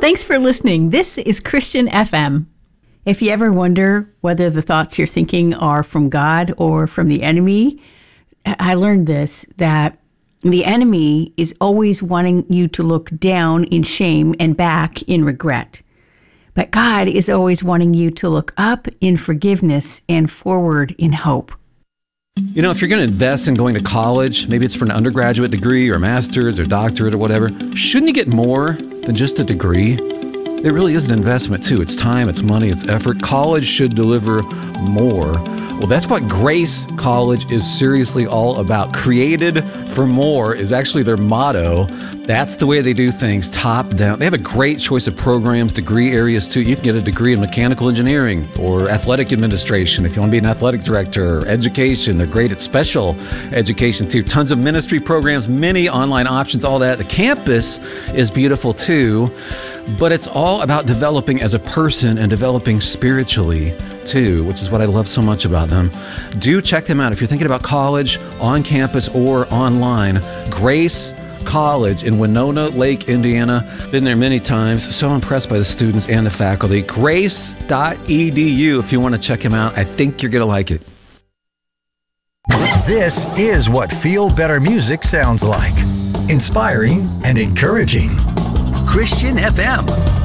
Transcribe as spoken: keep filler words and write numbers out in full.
Thanks for listening. This is Christian F M. If you ever wonder whether the thoughts you're thinking are from God or from the enemy, I learned this, that the enemy is always wanting you to look down in shame and back in regret. But God is always wanting you to look up in forgiveness and forward in hope. You know, if you're going to invest in going to college, maybe it's for an undergraduate degree or master's or doctorate or whatever, shouldn't you get more than just a degree? It really is an investment too. It's time, it's money, it's effort. College should deliver more. Well, that's what Grace College is seriously all about. Created for more is actually their motto. That's the way they do things, top down. They have a great choice of programs, degree areas too. You can get a degree in mechanical engineering or athletic administration if you want to be an athletic director, or education. They're great at special education too. Tons of ministry programs, many online options, all that. The campus is beautiful too. But it's all about developing as a person and developing spiritually too, which is what I love so much about them. Do check them out if you're thinking about college, on campus or online. Grace College in Winona Lake, Indiana. Been there many times. So impressed by the students and the faculty. grace dot e d u if you want to check them out. I think you're going to like it. This is what Feel Better music sounds like. Inspiring and encouraging. Christian F M.